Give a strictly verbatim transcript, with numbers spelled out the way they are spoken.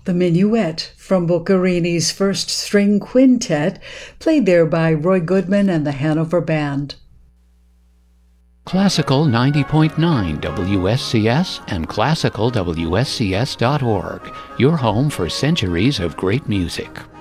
The Minuet from Boccherini's First String Quintet, played there by Roy Goodman and the Hanover Band. Classical ninety point nine W S C S and classical W S C S dot org, your home for centuries of great music.